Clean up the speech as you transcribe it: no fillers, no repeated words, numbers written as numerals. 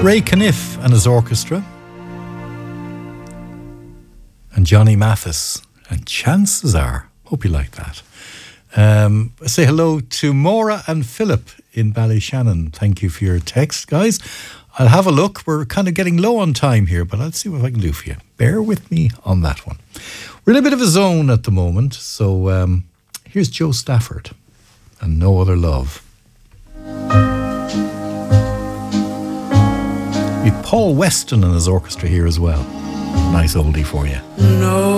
Ray Caniff and his orchestra. And Johnny Mathis. And Chances Are. Hope you like that. Say hello to Maura and Philip in Ballyshannon. Thank you for your text, guys. I'll have a look. We're kind of getting low on time here, but I'll see what I can do for you. Bear with me on that one. We're in a bit of a zone at the moment, so here's Joe Stafford and No Other Love. With Paul Weston and his orchestra here as well. Nice oldie for you. No.